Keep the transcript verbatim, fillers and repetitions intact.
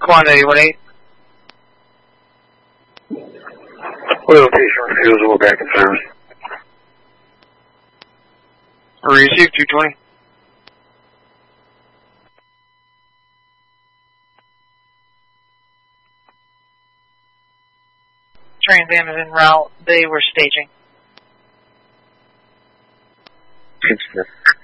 Quantity one eight. Location refusal, we're back in service. Receive two twenty. Trans Am is en route. They were staging. Thank you.